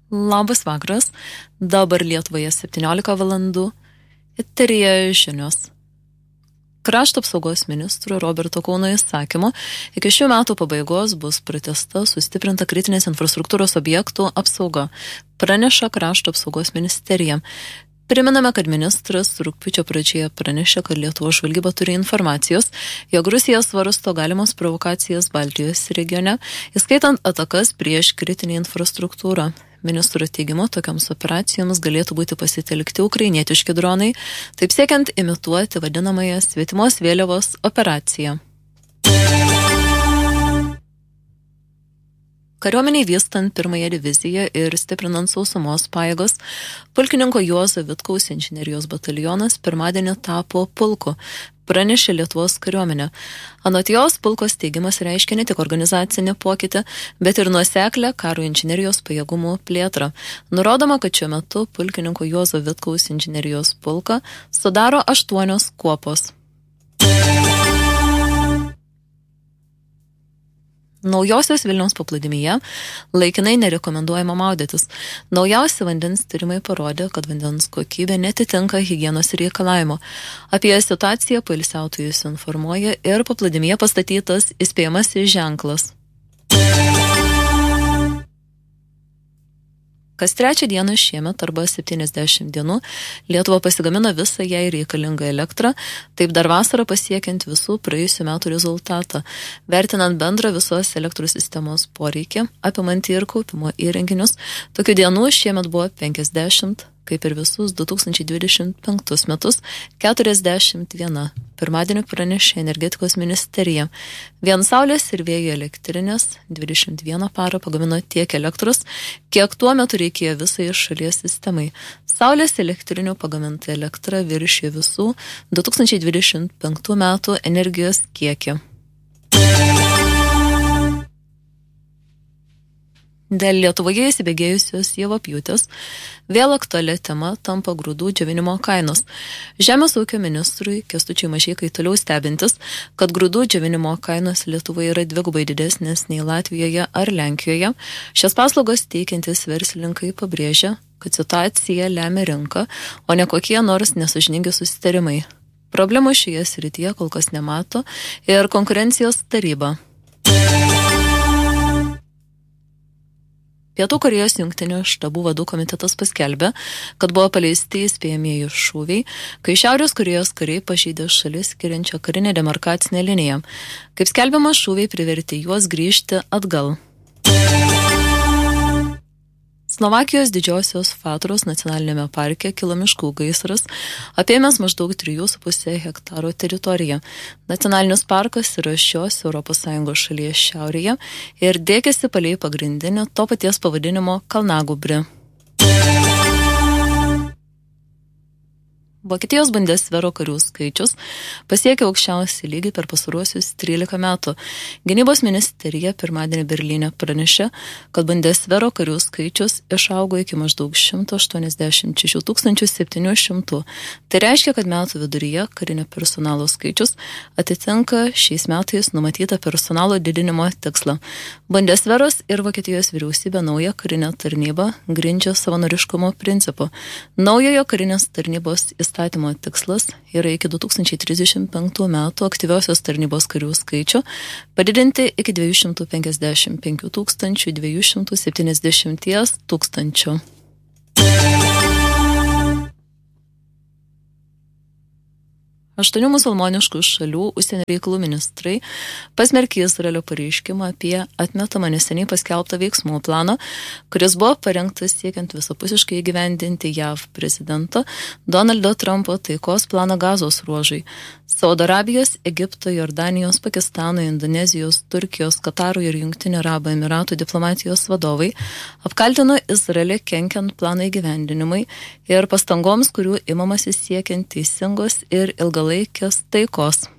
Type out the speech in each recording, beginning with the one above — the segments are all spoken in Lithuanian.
Labas vakaras, dabar Lietuvoje 17 valandų, eteryje žinios. Krašto apsaugos ministro Roberto Kauno įsakymu iki šių metų pabaigos bus pratęsta sustiprinta kritinės infrastruktūros objektų apsauga, praneša Krašto apsaugos ministerija. Priminame, kad ministras rugpjūčio pradžioje pranešė, kad Lietuvos žvalgyba turi informacijos, jog Rusija svarsto galimas provokacijas Baltijos regione, įskaitant atakas prieš kritinį infrastruktūrą. Ministro teigimu, tokiams operacijoms galėtų būti pasitelkti ukrainietiški dronai, taip siekiant imituoti vadinamąją svetimos vėliavos operaciją. Kariuomeniai vystant pirmąją diviziją ir stiprinant sausumos pajėgos, pulkininko Juozo Vitkaus inžinerijos batalionas pirmadienį tapo pulku, pranešė Lietuvos kariuomenė. Anot jos, pulko steigimas reiškia ne tik organizacinį pokytį, bet ir nuoseklę karo inžinerijos pajėgumų plėtrą. Nurodoma, kad šiuo metu pulkininko Juozo Vitkaus inžinerijos pulką sudaro 8 kuopos. Naujosios Vilniaus paplūdimyje laikinai nerekomenduojama maudytis. Naujausi vandens tyrimai parodė, kad vandens kokybė netitinka higienos reikalavimo. Apie situaciją poilsiautojus informuoja ir paplūdimyje pastatytas įspėjamasis ženklas. Kas trečią dieną šiemet arba 70 dienų Lietuva pasigamino visą jai reikalingą elektrą, taip dar vasarą pasiekiant visų praėjusių metų rezultatą, vertinant bendrą visos elektros sistemos poreikį, apimantį ir kaupimo įrenginius. Tokių dienų šiemet buvo 50, kaip ir visus 2025 metus 41. Pirmadienį pranešė energetikos ministerija. Vien saulės ir vėjo elektrinės 21 parą pagamino tiek elektros, kiek tuo metu reikėjo visai šalies sistemai. Saulės elektrinių pagaminta elektra viršė visų 2025 metų energijos kiekį. Dėl Lietuvoje įsibėgėjusios javapjūtės vėl aktualia tema tampa grūdų džiovinimo kainos. Žemės ūkio ministrui Kęstučiui Mažeikai toliau stebintis, kad grūdų džiovinimo kainos Lietuvoje yra dvigubai didesnės nei Latvijoje ar Lenkijoje. Šias paslaugas teikiantis verslininkai pabrėžia, kad situacija lemia rinka, o ne kokie nors nesąžiningi susitarimai. Problemų šioje srityje kol kas nemato ir konkurencijos taryba. Pietų Korėjos jungtinių štabų vadų komitetas paskelbė, kad buvo paleisti įspėjamieji šūviai, kai Šiaurės Korėjos kariai pažeidė šalis skiriančią karinę demarkacinę liniją. Kaip skelbiama, šūviai privertė juos grįžti atgal. Slovakijos didžiosios Fatros nacionalinėme parke kilo miškų gaisras, apėmęs maždaug 3,5 hektaro teritoriją. Nacionalinis parkas yra šios ES šalies šiaurėje ir driekėsi palei pagrindinį to paties pavadinimo Kalnagūbrį. Vokietijos Bundesvero karių skaičius pasiekė aukščiausią lygį per pastaruosius 13 metų. Gynybos ministerija pirmadienį Berlyne pranešė, kad Bundesvero karių skaičius išaugo iki maždaug 186 700. Tai reiškia, kad metų viduryje karinio personalo skaičius atitinka šiais metais numatytą personalo didinimo tikslą. Bundesveras ir Vokietijos vyriausybė naują karinę tarnybą grindžia savanoriškumo principu. Naujojo karinės tarnybos įstatymo tikslas yra iki 2035 metų aktyviosios tarnybos karių skaičių padidinti iki 255 270 tūkstančių. Aštuonių musulmoniškų šalių užsienio reikalų ministrai pasmerkė Izraelio pareiškimą apie atmetamą neseniai paskelbtą veiksmų planą, kuris buvo parengtas siekiant visapusiškai įgyvendinti JAV prezidento Donaldo Trumpo taikos planą Gazos ruožui. Saudo Arabijos, Egipto, Jordanijos, Pakistano, Indonezijos, Turkijos, Kataro ir Jungtinių Arabų Emiratų diplomatijos vadovai apkaltino Izraelį kenkiant planą įgyvendinimui ir pastangoms, kurių imamasi siekiant teisingos ir ilgalaikės taikos.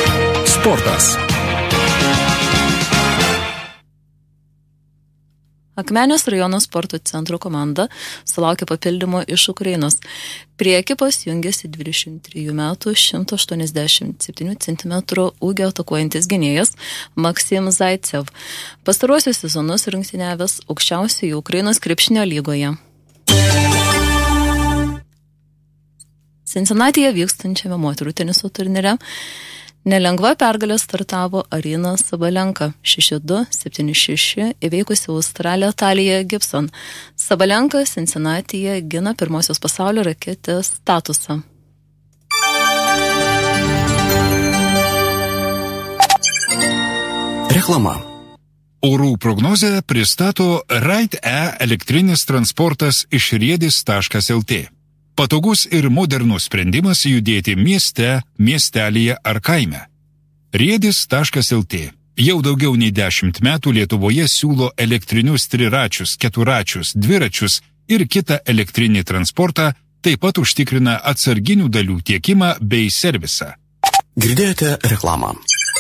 Sportas. Akmenės rajono sporto centro komanda sulaukė papildymo iš Ukrainos. Prie ekipos jungiasi 23 metų 187 cm ūgio atakuojantis gynėjas Maksim Zaitsev. Pastaruosius sezonus rungtyniavęs aukščiausioje Ukrainos krepšinio lygoje. Cincinnati'je vykstančiame moterų teniso turnyre nelengva pergalė startavo Arina Sabalenka 6-2, 7-6 įveikusi Australę Taliją Gibson. Sabalenka Cincinnati'je gina pirmosios pasaulio raketės statusą. Reklama. Orų prognozę pristato Ride-E elektrinis transportas iš riedis.lt. Patogus ir modernus sprendimas judėti mieste, miestelyje ar kaime. Riedis.lt jau daugiau nei 10 metų Lietuvoje siūlo elektrinius triračius, keturačius, dviračius ir kitą elektrinį transportą, taip pat užtikrina atsarginių dalių tiekimą bei servisą. Girdėjote reklamą.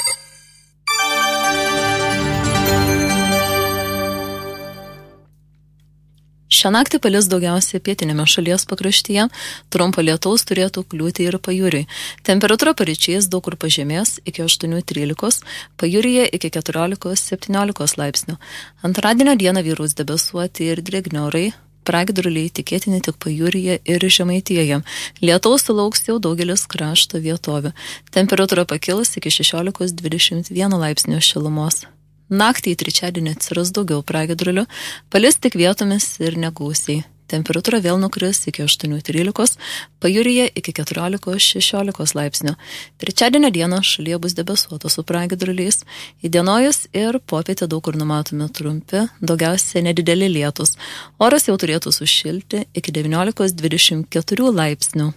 Šią naktį palis daugiausiai pietinėme šalies pakraštyje, trumpo lietaus turėtų kliūti ir pajūriui. Temperatūra paryčiais daug kur pažemės iki 8-13, pajūryje iki 14-17 laipsnių. Antradienio dieną vyraus debesuoti ir drėgni orai, pragiedruliai tikėtini tik pajūryje ir Žemaitijoje. Lietaus sulauks jau daugelis krašto vietovių. Temperatūra pakils iki 16-21 laipsnių šilumos. Naktį į trečiadienį atsiras daugiau pragiedrulių, palis tik vietomis ir negausiai. Temperatūra vėl nukris iki 8-13, pajūryje iki 14-16 laipsnių. Trečiadienio dieną šalyje bus debesuota su pragiedruliais, įdienojus ir popietę daug kur numatomi trumpi, daugiausiai nedideli lietus. Oras jau turėtų sušilti iki 19-24 laipsnių.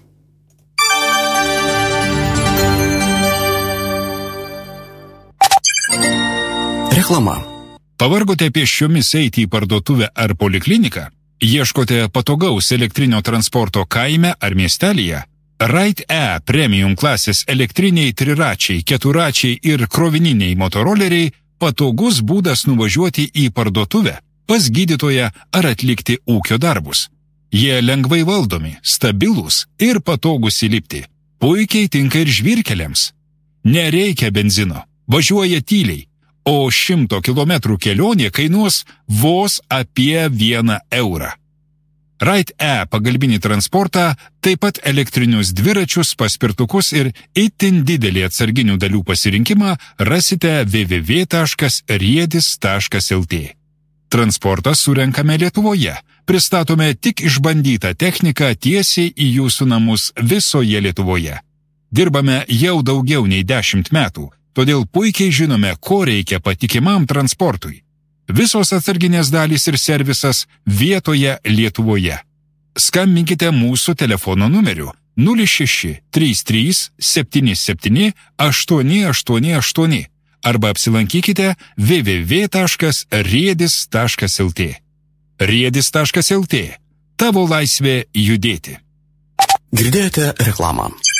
Reklama. Pavargote pėsčiomis eiti į parduotuvę ar polikliniką? Ieškote patogaus elektrinio transporto kaime ar miestelyje? Ride-E premium klasės elektriniai triračiai, keturačiai ir krovininiai motoroleriai patogus būdas nuvažiuoti į parduotuvę, pas gydytoją ar atlikti ūkio darbus. Jie lengvai valdomi, stabilūs ir patogus įlipti. Puikiai tinka ir žvyrkeliams. Nereikia benzino, važiuoja tyliai. O 100 km kelionė kainuos vos apie 1 eurą. Ride-E pagalbinį transportą, taip pat elektrinius dviračius, paspirtukus ir itin didelį atsarginių dalių pasirinkimą rasite www.riedis.lt. Transportą surenkame Lietuvoje, pristatome tik išbandytą techniką tiesiai į jūsų namus visoje Lietuvoje. Dirbame jau daugiau nei 10 metų. Todėl puikiai žinome, ko reikia patikimam transportui. Visos atsarginės dalys ir servisas vietoje Lietuvoje. Skambinkite mūsų telefono numeriu 06 33 77 888 arba apsilankykite www.riedis.lt. Riedis.lt. Tavo laisvė judėti. Girdėjote reklamą.